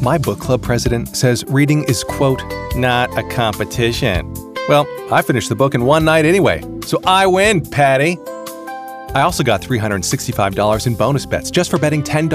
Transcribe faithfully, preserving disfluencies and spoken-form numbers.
My book club president says reading is, quote, not a competition. Well, I finished the book in one night anyway, so I win, Patty. I also got three hundred sixty-five dollars in bonus bets just for betting ten dollars